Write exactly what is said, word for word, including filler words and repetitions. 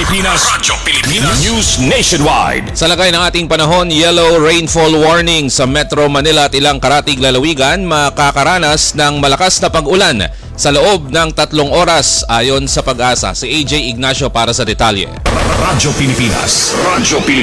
Pilipinas. Radyo Pilipinas. News Nationwide. Sa lagay ng ating panahon, yellow rainfall warning sa Metro Manila at ilang karatig lalawigan makakaranas ng malakas na pag-ulan sa loob ng tatlong oras ayon sa Pag-asa. Si A J Ignacio para sa detalye. Radyo Pilipinas. Radyo Pilipinas.